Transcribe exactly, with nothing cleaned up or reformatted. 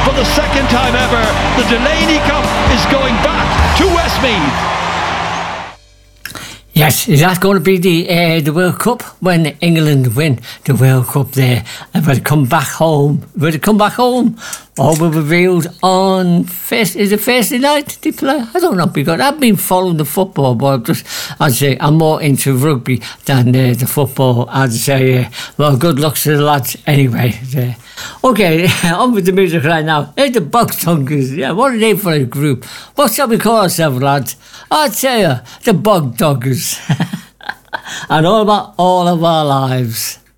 for the second time ever, the Delaney Cup is going back to Westmeath. Yes, is that going to be the uh, the World Cup when England win the World Cup there? And will it come back home? Will it come back home? Or will it be revealed on first? Is it Thursday night they play? I don't know because I've been following the football, but I'm just I'd say I'm more into rugby than uh, the football. I'd say uh, well, good luck to the lads anyway. Uh, okay, on with the music right now. Hey, the Bog Doggers. Yeah, what a name for a group. What shall we call ourselves, lads? I'd say uh, the Bog Doggers. And all about all of our lives.